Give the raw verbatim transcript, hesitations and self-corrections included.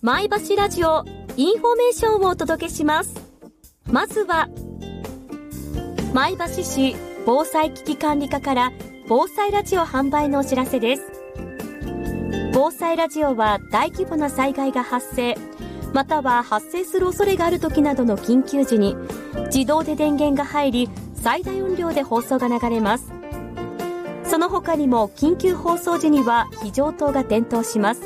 前橋ラジオインフォメーションをお届けします。まずは前橋市防災危機管理課から防災ラジオ販売のお知らせです。防災ラジオは大規模な災害が発生または発生する恐れがある時などの緊急時に自動で電源が入り最大音量で放送が流れます。その他にも緊急放送時には非常灯が点灯します。